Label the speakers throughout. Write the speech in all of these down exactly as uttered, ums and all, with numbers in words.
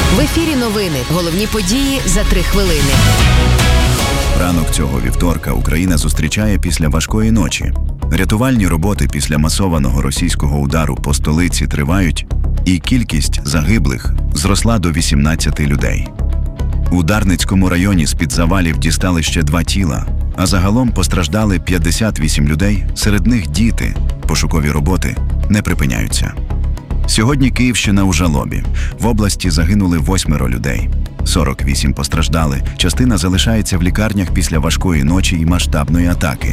Speaker 1: В ефірі новини. Головні події за три хвилини.
Speaker 2: Ранок цього вівторка Україна зустрічає після важкої ночі. Рятувальні роботи після масованого російського удару по столиці тривають, і кількість загиблих зросла до вісімнадцяти людей. У Дарницькому районі з-під завалів дістали ще два тіла, а загалом постраждали п'ятдесят вісім людей, серед них діти. Пошукові роботи не припиняються. Сьогодні Київщина у жалобі. В області загинули восьмеро людей. сорок вісім постраждали, частина залишається в лікарнях після важкої ночі і масштабної атаки.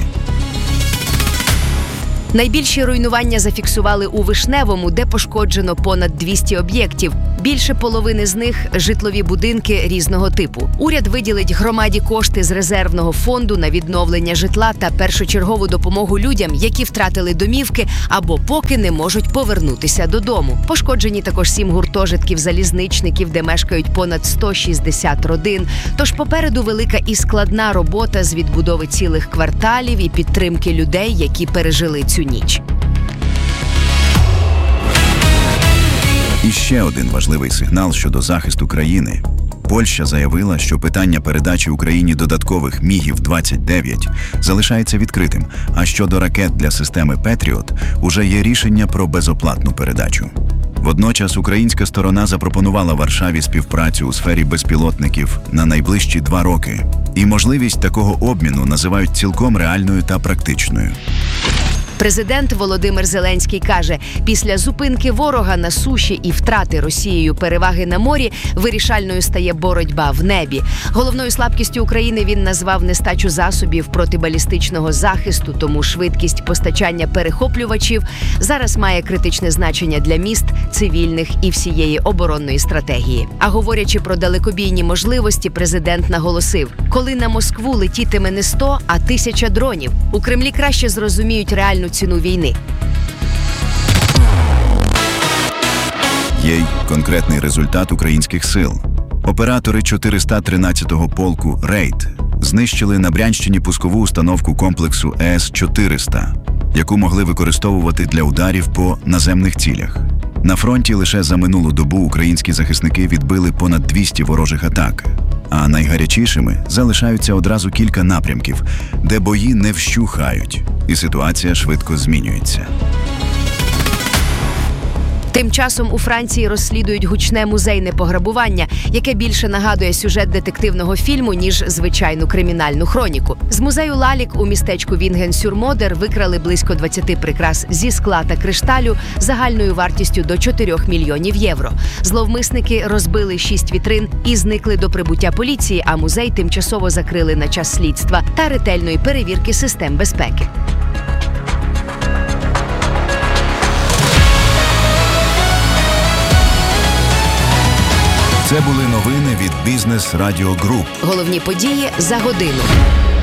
Speaker 1: Найбільші руйнування зафіксували у Вишневому, де пошкоджено понад двісті об'єктів. Більше половини з них – житлові будинки різного типу. Уряд виділить громаді кошти з резервного фонду на відновлення житла та першочергову допомогу людям, які втратили домівки або поки не можуть повернутися додому. Пошкоджені також сім гуртожитків залізничників, де мешкають понад сто шістдесят родин. Тож попереду велика і складна робота з відбудови цілих кварталів і підтримки людей, які пережили цю ніч.
Speaker 2: І ще один важливий сигнал щодо захисту країни. Польща заявила, що питання передачі Україні додаткових мігів двадцять дев'ять залишається відкритим, а щодо ракет для системи «Петріот» уже є рішення про безоплатну передачу. Водночас українська сторона запропонувала Варшаві співпрацю у сфері безпілотників на найближчі два роки. І можливість такого обміну називають цілком реальною та практичною.
Speaker 1: Президент Володимир Зеленський каже, після зупинки ворога на суші і втрати Росією переваги на морі вирішальною стає боротьба в небі. Головною слабкістю України він назвав нестачу засобів протибалістичного захисту, тому швидкість постачання перехоплювачів зараз має критичне значення для міст, цивільних і всієї оборонної стратегії. А говорячи про далекобійні можливості, президент наголосив, коли на Москву летітиме не сто, а тисяча дронів, у Кремлі краще зрозуміють реальну ціну війни.
Speaker 2: Є й конкретний результат українських сил. Оператори чотириста тринадцятого полку «Рейд» знищили на Брянщині пускову установку комплексу Е С чотириста, яку могли використовувати для ударів по наземних цілях. На фронті лише за минулу добу українські захисники відбили понад двісті ворожих атак. А найгарячішими залишаються одразу кілька напрямків, де бої не вщухають, і ситуація швидко змінюється.
Speaker 1: Тим часом у Франції розслідують гучне музейне пограбування, яке більше нагадує сюжет детективного фільму, ніж звичайну кримінальну хроніку. З музею лалік у містечку Вінген-сюр-Модер викрали близько двадцяти прикрас зі скла та кришталю загальною вартістю до чотирьох мільйонів євро. Зловмисники розбили шість вітрин і зникли до прибуття поліції, а музей тимчасово закрили на час слідства та ретельної перевірки систем безпеки.
Speaker 2: Це були новини від Бізнес Радіо Груп.
Speaker 1: Головні події за годину.